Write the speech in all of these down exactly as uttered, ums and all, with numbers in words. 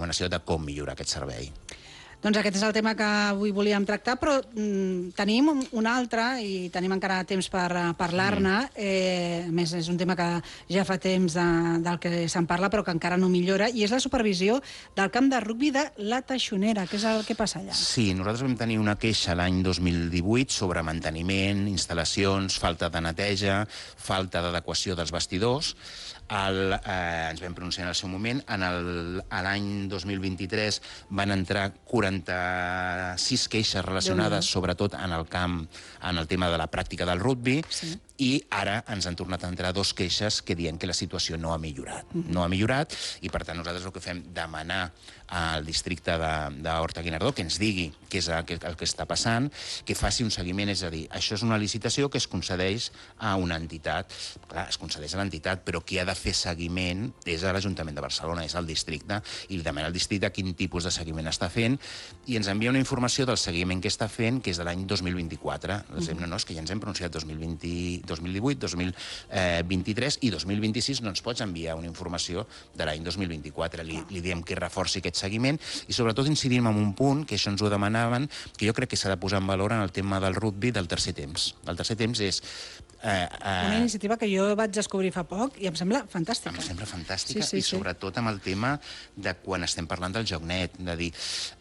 recomanació de com millorar aquest servei. Doncs aquest és el tema que avui volíem tractar, però mm, tenim un altre, i tenim encara temps per uh, parlar-ne. Mm. Eh, a més, és un tema que ja fa temps de, del que se'n parla, però que encara no millora, i és la supervisió del camp de rugbi de La Teixonera. Què és el que passa allà? Sí, nosaltres vam tenir una queixa l'any dos mil divuit sobre manteniment, instal·lacions, falta de neteja, falta d'adequació dels vestidors. El, eh, ens vam pronunciar en el seu moment. En l'any dos mil vint-i-tres van entrar quaranta-sis queixes relacionades sobretot en el camp, en el tema de la pràctica del rugbi, sí. I ara ens han tornat a entrar dos queixes que diuen que la situació no ha millorat. Mm-hmm. No ha millorat, i per tant nosaltres el que fem demanar al districte d'Horta-Guinardó que ens digui què és el que, el que està passant, que faci un seguiment, és a dir, això és una licitació que es concedeix a una entitat. Clar, es concedeix a l'entitat, però qui ha de fer seguiment és a l'Ajuntament de Barcelona, és el districte, i li demana al districte quin tipus de seguiment està fent, i ens envia una informació del seguiment que està fent, que és de l'any dos mil vint-i-quatre. Mm-hmm. No, no, és que ja ens hem pronunciat dos mil vint, dos mil divuit, dos mil vint-i-tres i dos mil vint-i-sis no ens pots enviar una informació de l'any dos mil vint-i-quatre. Li, li diem que reforci aquest seguiment i sobretot incidim en un punt, que això ens ho demanaven, que jo crec que s'ha de posar en valor en el tema del rugbi del tercer temps. El tercer temps és... Eh, eh, una iniciativa que jo vaig descobrir fa poc i em sembla fantàstica. Em sembla fantàstica, sí, sí, i sobretot amb el tema de quan estem parlant del joc net, de dir,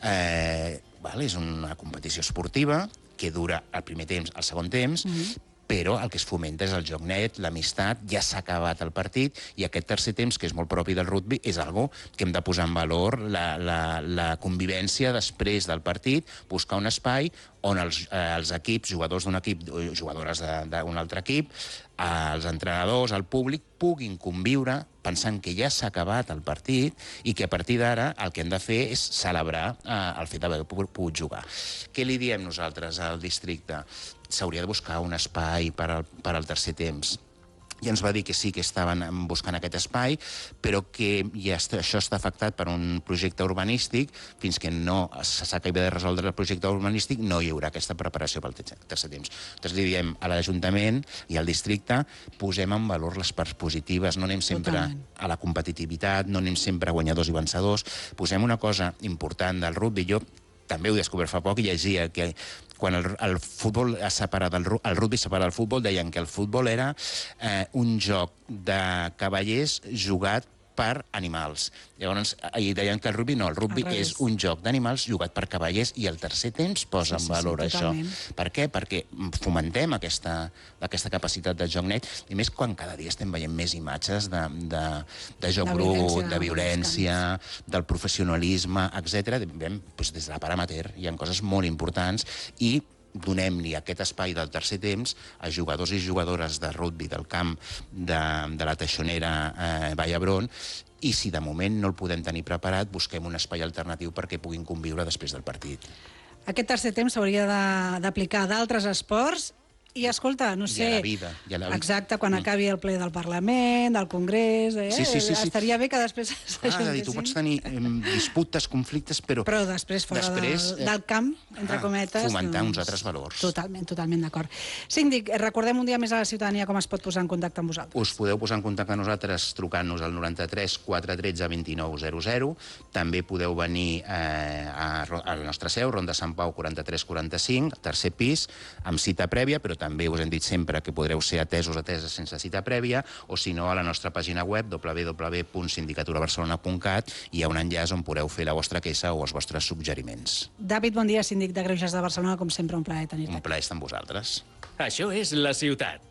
eh, val, és una competició esportiva que dura el primer temps, el segon temps, mm-hmm. però el que es fomenta és el joc net, l'amistat, ja s'ha acabat el partit, i aquest tercer temps, que és molt propi del rugbi, és algo que hem de posar en valor, la, la, la convivència després del partit, buscar un espai on els, eh, els equips, jugadors d'un equip, jugadores d'un altre equip, eh, els entrenadors, el públic, puguin conviure pensant que ja s'ha acabat el partit i que a partir d'ara el que hem de fer és celebrar eh, el fet d'haver pogut jugar. Què li diem nosaltres al districte? S'hauria de buscar un espai per al, per al tercer temps. I ens va dir que sí, que estaven buscant aquest espai, però que ja està, això està afectat per un projecte urbanístic. Fins que no s'acabi de resoldre el projecte urbanístic, no hi haurà aquesta preparació pel tercer temps. Nosaltres li diem a l'Ajuntament i al districte, posem en valor les parts positives, no anem sempre Totalment. a la competitivitat, no anem sempre a guanyadors i vencedors. Posem una cosa important del rugbi. Jo també ho he descobert fa poc i llegia que quan el, el futbol ha separat el, el rugbi separat el futbol, deien que el futbol era eh, un joc de cavallers jugat per animals. Llavors, ahir deien que el rugbi no, el rugbi és un joc d'animals jugat per cavallers, i el tercer temps posa en valor això. Per què? Perquè fomentem aquesta, aquesta capacitat de joc net, i més quan cada dia estem veient més imatges de, de, de joc brut, de violència, del professionalisme, etcètera. Des de la part amateur hi ha coses molt importants, i donem-li aquest espai del tercer temps a jugadors i jugadores de rugbi del camp de, de la Teixonera eh, Vall d'Hebron, i si de moment no el podem tenir preparat, busquem un espai alternatiu perquè puguin conviure després del partit. Aquest tercer temps s'hauria d'aplicar a d'altres esports. I escolta, no sé... I a la vida. I a la vida. Exacte, quan mm. acabi el ple del Parlament, del Congrés... Eh? Sí, sí, sí, sí. Estaria bé que després... Ah, és a dir, tu pots tenir eh, disputes, conflictes, però... Però després, fora després, del, del camp, entre ah, cometes... Fomentar doncs, uns altres valors. Totalment, totalment d'acord. Síndic, recordem un dia més a la ciutadania com es pot posar en contacte amb vosaltres. Us podeu posar en contacte amb nosaltres trucant-nos al noranta-tres quatre tretze vint-i-nou zero zero. També podeu venir eh, a, a la nostra seu, Ronda Sant Pau quaranta-tres quaranta-cinc, tercer pis, amb cita prèvia, però també us hem dit sempre que podreu ser atesos o ateses sense cita prèvia, o si no, a la nostra pàgina web w w w punt sindicatura barcelona punt cat hi ha un enllaç on podeu fer la vostra queixa o els vostres suggeriments. David, bon dia, síndic de Greuges de Barcelona, com sempre, un plaer tenir-te. Un plaer estar amb vosaltres. Això és La Ciutat.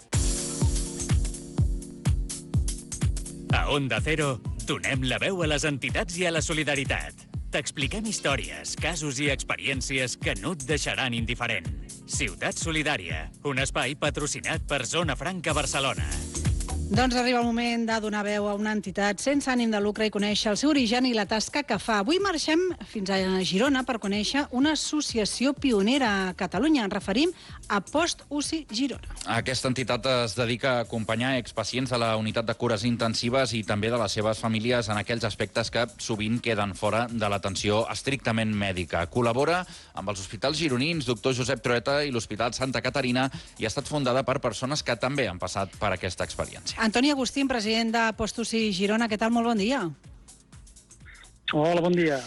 A Onda Cero donem la veu a les entitats i a la solidaritat. T'expliquem històries, casos i experiències que no et deixaran indiferent. Ciutat Solidària, un espai patrocinat per Zona Franca Barcelona. Doncs arriba el moment de donar veu a una entitat sense ànim de lucre i conèixer el seu origen i la tasca que fa. Avui marxem fins a Girona per conèixer una associació pionera a Catalunya. Ens referim a Post U C I Girona. Aquesta entitat es dedica a acompanyar expacients de la unitat de cures intensives i també de les seves famílies en aquells aspectes que sovint queden fora de l'atenció estrictament mèdica. Col·labora amb els hospitals gironins doctor Josep Trueta i l'Hospital Santa Caterina i ha estat fundada per persones que també han passat per aquesta experiència. Antoni Agustín, president de Post U C I Girona, què tal? Molt bon dia. Hola, bon dia.